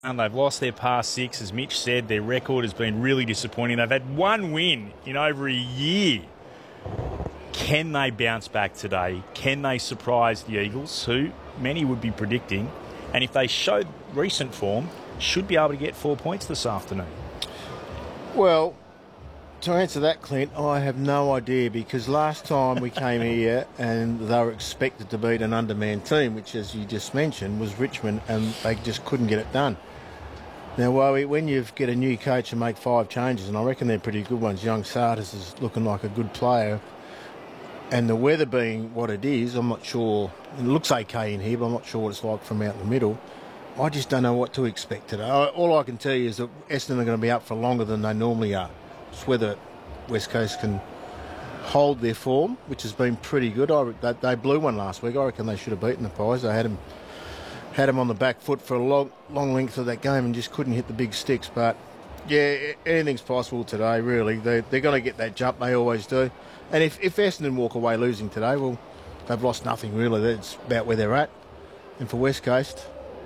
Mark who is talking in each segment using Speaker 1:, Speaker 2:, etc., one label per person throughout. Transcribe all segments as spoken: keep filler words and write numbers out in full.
Speaker 1: And they've lost their past six. As Mitch said, their record has been really disappointing. They've had one win in over a year. Can they bounce back today? Can they surprise the Eagles, who many would be predicting? And if they show recent form, should be able to get four points this afternoon.
Speaker 2: Well, to answer that, Clint, I have no idea, because last time we came here and they were expected to beat an undermanned team, which, as you just mentioned, was Richmond, and they just couldn't get it done. Now, Wowie, when you get a new coach and make five changes, and I reckon they're pretty good ones, young Sardis is looking like a good player, and the weather being what it is, I'm not sure. It looks okay in here, but I'm not sure what it's like from out in the middle. I just don't know what to expect today. All I can tell you is that Essendon are going to be up for longer than they normally are. It's whether West Coast can hold their form, which has been pretty good. I, they, they blew one last week. I reckon they should have beaten the Pies. They had them, had them on the back foot for a long, long length of that game and just couldn't hit the big sticks. But, yeah, anything's possible today, really. They, they're going to get that jump. They always do. And if, if Essendon walk away losing today, well, they've lost nothing, really. That's about where they're at. And for West Coast,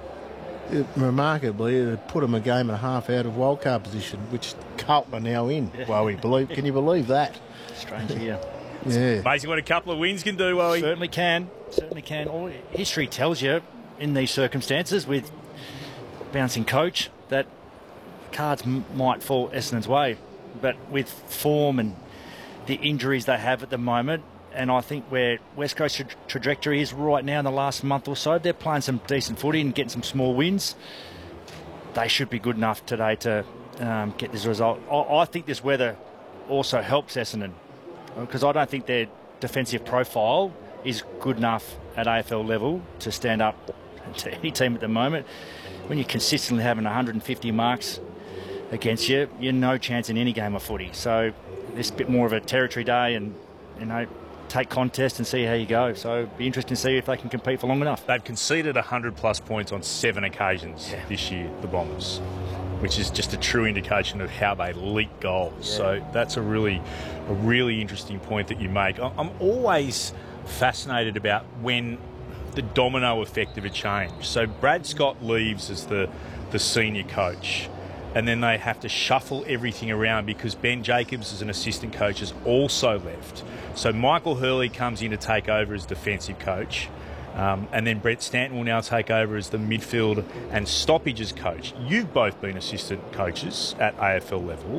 Speaker 2: it, remarkably, it put them a game and a half out of wildcard position, which Carlton are now in.
Speaker 3: Yeah.
Speaker 2: Well, we believe. Can you believe that?
Speaker 3: Strange, yeah.
Speaker 2: Yeah.
Speaker 1: Amazing what a couple of wins can do, Wowie.
Speaker 3: Certainly can. Certainly can. All history tells you in these circumstances with bouncing coach that cards m- might fall Essendon's way. But with form and the injuries they have at the moment, and I think where West Coast tra- trajectory is right now in the last month or so, they're playing some decent footy and getting some small wins. They should be good enough today to um, get this result. I, I think this weather also helps Essendon, because I don't think their defensive profile is good enough at A F L level to stand up to any team at the moment. When you're consistently having one hundred fifty marks against you, you're no chance in any game of footy. So this a bit more of a territory day, and you know, take contest and see how you go. So it'll be interesting to see if they can compete for long enough.
Speaker 1: They've conceded one hundred plus points on seven occasions
Speaker 3: yeah.
Speaker 1: this year, the Bombers, which is just a true indication of how they leak goals. Yeah. So that's a really, a really interesting point that you make. I'm always fascinated about when the domino effect of a change. So Brad Scott leaves as the, the senior coach, and then they have to shuffle everything around because Ben Jacobs as an assistant coach has also left. So Michael Hurley comes in to take over as defensive coach, um, and then Brett Stanton will now take over as the midfield and stoppages coach. You've both been assistant coaches at A F L level.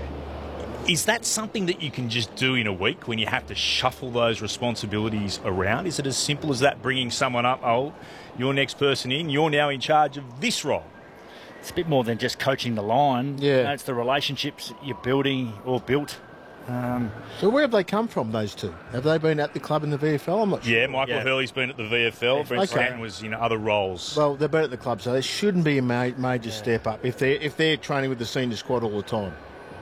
Speaker 1: Is that something that you can just do in a week when you have to shuffle those responsibilities around? Is it as simple as that, bringing someone up, oh, you're next person in, you're now in charge of this role?
Speaker 3: It's a bit more than just coaching the line.
Speaker 2: Yeah.
Speaker 3: You know, it's the relationships you're building or built. Um,
Speaker 2: So where have they come from, those two? Have they been at the club in the V F L? I'm not sure.
Speaker 1: Yeah, Michael
Speaker 3: Yeah.
Speaker 1: Hurley's been at the V F L. Brent
Speaker 2: Okay.
Speaker 1: Stanton was in other roles.
Speaker 2: Well, they've been at the club, so there shouldn't be a ma- major yeah. step up if they're, if they're training with the senior squad all the time.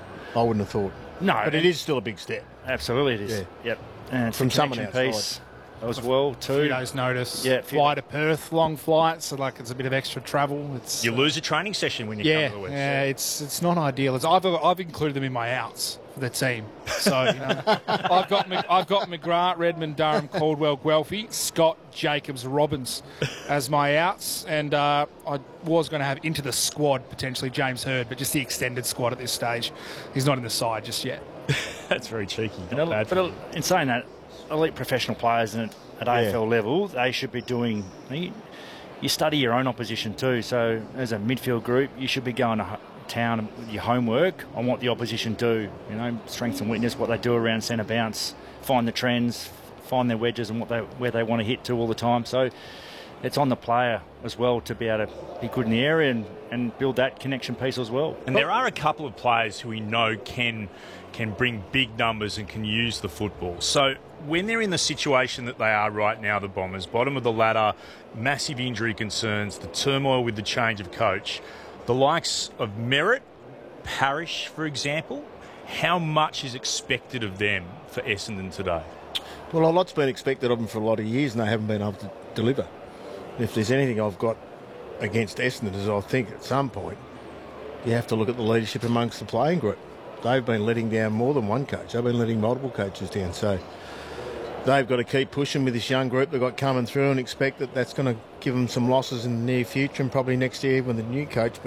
Speaker 2: I wouldn't have thought.
Speaker 3: No.
Speaker 2: But it is still a big step.
Speaker 3: Absolutely it is.
Speaker 2: Yeah.
Speaker 3: Yep. And it's
Speaker 2: From
Speaker 3: the
Speaker 2: someone
Speaker 3: connection
Speaker 2: outside.
Speaker 3: piece as well, too.
Speaker 4: Few days' notice.
Speaker 3: Yeah, few
Speaker 4: Fly to Perth, long flights, so like it's a bit of extra travel. It's
Speaker 1: You
Speaker 4: uh,
Speaker 1: lose a training session when you
Speaker 4: yeah,
Speaker 1: come to the West.
Speaker 4: yeah. It's it's not ideal. It's, I've I've included them in my outs for the team. So you know, I've got Mc- I've got McGrath, Redmond, Durham, Caldwell, Guelphy, Scott, Jacobs, Robbins as my outs, and uh, I was going to have into the squad potentially James Hird, but just the extended squad at this stage. He's not in the side just yet.
Speaker 1: That's very cheeky.
Speaker 3: And
Speaker 1: Not
Speaker 3: a-
Speaker 1: bad.
Speaker 3: but a- in saying that, elite professional players at, at A F L
Speaker 2: Yeah.
Speaker 3: level, they should be doing. You, you study your own opposition too. So as a midfield group, you should be going to ho- town with your homework on what the opposition do. You know, strengths and weakness, what they do around centre bounce, find the trends, find their wedges and what they where they want to hit to all the time. So it's on the player as well to be able to be good in the area and, and build that connection piece as well.
Speaker 1: And there are a couple of players who we know can can bring big numbers and can use the football. So when they're in the situation that they are right now, the Bombers, bottom of the ladder, massive injury concerns, the turmoil with the change of coach, the likes of Merritt, Parrish, for example, how much is expected of them for Essendon today?
Speaker 2: Well, a lot's been expected of them for a lot of years, and they haven't been able to deliver. If there's anything I've got against Essendon, is I think at some point you have to look at the leadership amongst the playing group. They've been letting down more than one coach. They've been letting multiple coaches down. So they've got to keep pushing with this young group they've got coming through and expect that that's going to give them some losses in the near future and probably next year when the new coach.